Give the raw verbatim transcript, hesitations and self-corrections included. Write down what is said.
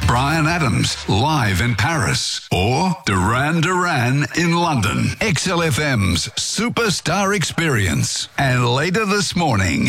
Brian Adams, live in Paris. Or Duran Duran in London. X L F M's Superstar Experience. And later this morning,